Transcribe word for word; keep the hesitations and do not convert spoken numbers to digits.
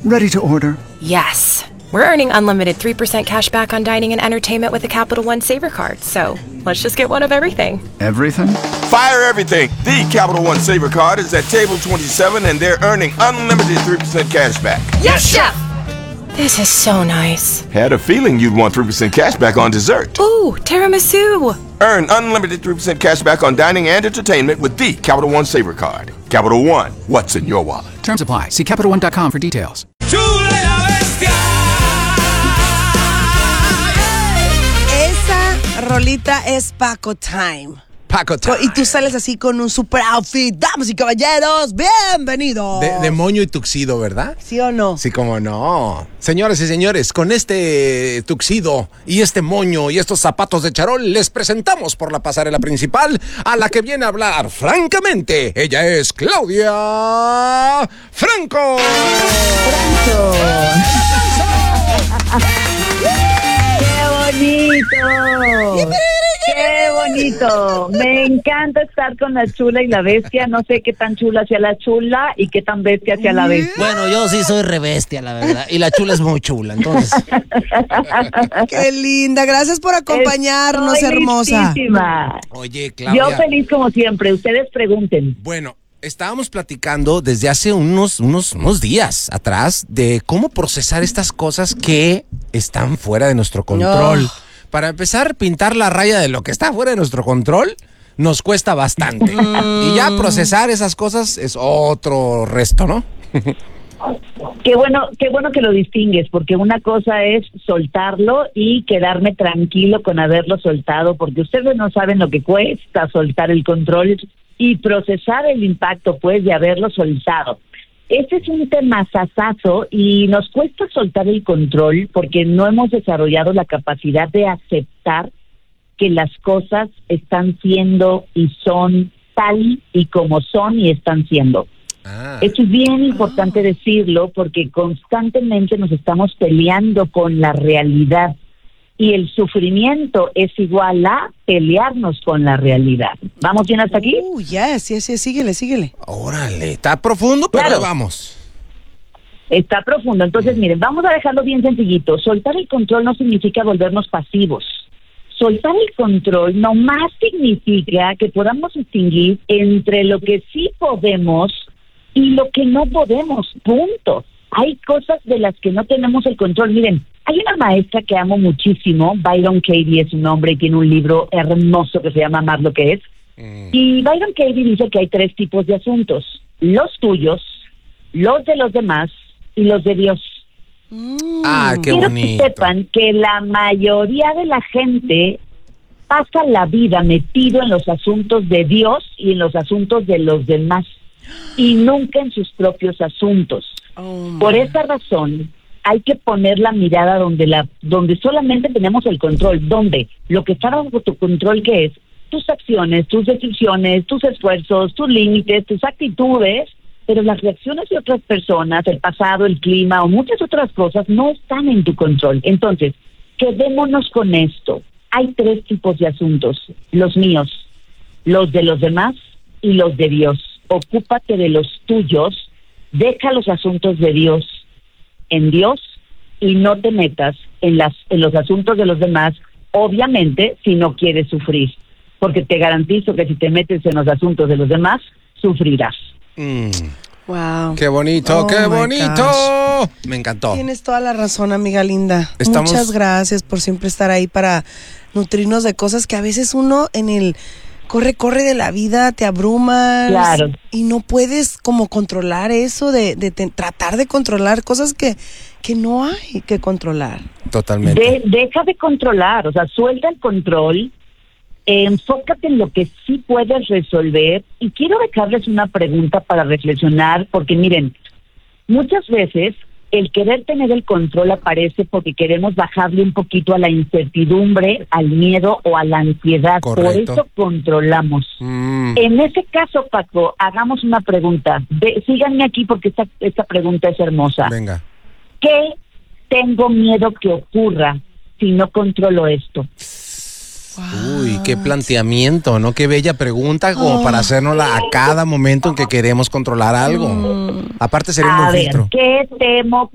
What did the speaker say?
Ready to order. Yes. We're earning unlimited three percent cash back on dining and entertainment with a Capital One Saver card. So let's just get one of everything. Everything? Fire everything. The Capital One Saver card is at table twenty-seven and they're earning unlimited three percent cash back. Yes, Chef! This is so nice. Had a feeling you'd want three percent cash back on dessert. Ooh, tiramisu. Earn unlimited three percent cash back on dining and entertainment with the Capital One Saver card. Capital One, what's in your wallet? Terms apply. See Capital One dot com for details. Chula y la Bestia. Esa rolita es Paco Time. Paco Time. Y tú sales así con un super outfit. Damas y caballeros, bienvenidos. De, de moño y tuxido, ¿verdad? ¿Sí o no? Sí, cómo no. Señoras y señores, con este tuxido y este moño y estos zapatos de charol, les presentamos por la pasarela principal a la que viene a hablar francamente. Ella es Claudia Franco. Franco. ¡Qué bonito! ¡Qué bonito! Me encanta estar con la chula y la bestia. No sé qué tan chula sea la chula y qué tan bestia sea la bestia. Bueno, yo sí soy rebestia, la verdad. Y la chula es muy chula, entonces. ¡Qué linda! Gracias por acompañarnos, Estoy hermosa. listísima. Oye, Claudia. Yo feliz como siempre. Ustedes pregunten. Bueno, estábamos platicando desde hace unos, unos, unos días atrás de cómo procesar estas cosas que están fuera de nuestro control. Oh. Para empezar, pintar la raya de lo que está fuera de nuestro control nos cuesta bastante. Y ya procesar esas cosas es otro resto, ¿no? Qué bueno, qué bueno que lo distingues, porque una cosa es soltarlo y quedarme tranquilo con haberlo soltado, porque ustedes no saben lo que cuesta soltar el control y procesar el impacto, pues, de haberlo soltado. Este es un tema sasazo y nos cuesta soltar el control porque no hemos desarrollado la capacidad de aceptar que las cosas están siendo y son tal y como son y están siendo. Ah. Esto es bien importante decirlo porque constantemente nos estamos peleando con la realidad y el sufrimiento es igual a pelearnos con la realidad. ¿Vamos bien hasta aquí? Uh, yes, yes, yes, síguele, síguele. Órale, está profundo, pero claro. Vamos. Está profundo. Entonces, miren, vamos a dejarlo bien sencillito. Soltar el control no significa volvernos pasivos. Soltar el control nomás significa que podamos distinguir entre lo que sí podemos y lo que no podemos, punto. Hay cosas de las que no tenemos el control. Miren, hay una maestra que amo muchísimo, Byron Katie es su nombre y tiene un libro hermoso que se llama Amar lo que es. Mm. Y Byron Katie dice que hay tres tipos de asuntos: los tuyos, los de los demás y los de Dios. Mm. Ah, qué Quiero bonito. que sepan que la mayoría de la gente pasa la vida metido en los asuntos de Dios y en los asuntos de los demás y nunca en sus propios asuntos. Oh, Por esa razón hay que poner la mirada donde la donde solamente tenemos el control, donde lo que está bajo tu control, que es tus acciones, tus decisiones, tus esfuerzos, tus límites, tus actitudes, pero las reacciones de otras personas, el pasado, el clima o muchas otras cosas no están en tu control. Entonces, quedémonos con esto. Hay tres tipos de asuntos: los míos, los de los demás y los de Dios. Ocúpate de los tuyos, deja los asuntos de Dios en Dios y no te metas en las en los asuntos de los demás, obviamente si no quieres sufrir, porque te garantizo que si te metes en los asuntos de los demás, sufrirás. Mm. Wow. Qué bonito, Oh, qué my bonito. gosh. Me encantó. Tienes toda la razón, amiga linda. Estamos... Muchas gracias por siempre estar ahí para nutrirnos de cosas que a veces uno en el corre, corre de la vida te abrumas. Claro. Y no puedes como controlar eso, de, de te, tratar de controlar cosas que, que no hay que controlar. Totalmente. De, deja de controlar, o sea, suelta el control, eh, enfócate en lo que sí puedes resolver. Y quiero dejarles una pregunta para reflexionar, porque miren, muchas veces el querer tener el control aparece porque queremos bajarle un poquito a la incertidumbre, al miedo o a la ansiedad. Correcto. Por eso controlamos. Mm. En ese caso, Paco, hagamos una pregunta. De, síganme aquí porque esta, esta pregunta es hermosa. Venga. ¿Qué tengo miedo que ocurra si no controlo esto? Wow. Uy, qué planteamiento, ¿no? Qué bella pregunta como oh. para hacérnosla a cada momento en que queremos controlar algo. Mm. Aparte sería un buen A ver, filtro. ¿qué temo